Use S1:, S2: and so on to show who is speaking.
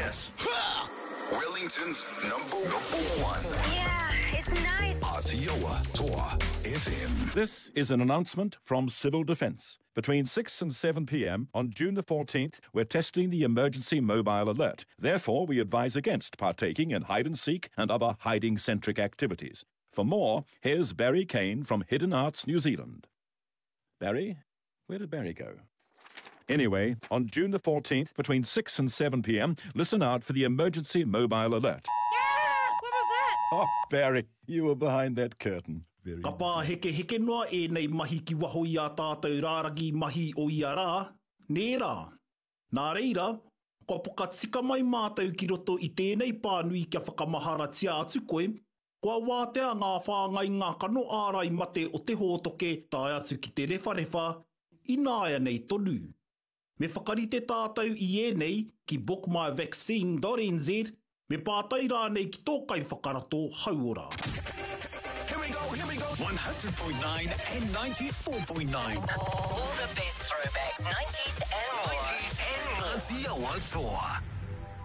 S1: Yes. Wellington's number one.
S2: Yeah, it's nice.
S1: Aotearoa Toa FM.
S3: This is an announcement from Civil Defence. Between 6 and 7 p.m. on June the 14th, we're testing the emergency mobile alert. Therefore, we advise against partaking in hide-and-seek and other hiding-centric activities. For more, here's Barry Kane from Hidden Arts New Zealand. Barry? Where did Barry go? Anyway, on June the 14th, between 6 and 7 p.m, listen out for the emergency mobile alert.
S4: What was that?
S3: Oh, Barry, you were behind that curtain. Very
S5: Ka pā heke noa e nei mahi ki waho i a tātou rāragi mahi o i a rā. Nē rā. Nā reira, ko poka tika mai mātou ki roto i tēnei pānui kia whakamahara tia atu koe, kua wātea ngā whāngai ngā kano ārai mate o te hōtoke tai atu ki te rewharewa, i nāia nei tonu. Me whakarite tātou i e nei ki bookmyvaccine.nz, me pātai rā nei ki tōkai whakarato hauora.
S1: Here we go. 100.9 and 94.9.
S2: All the best throwbacks, 90s and more.
S1: Aotearoa Toa.